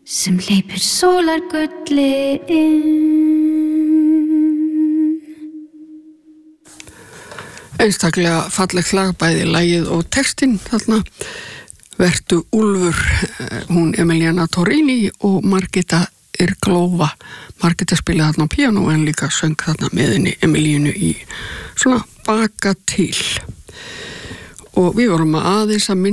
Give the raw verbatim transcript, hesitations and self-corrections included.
sem hleypur sólargulli inn. Einstaklega fallegt lag, bæði lagið og textinn þarna. Vertu Úlfur, hún Emiliana Torrini og Margita Irglova. Margita spilaði þarna á píanó en líka söng þarna með henni Emilínu í svona baka til. Og við vorum aðeins að minna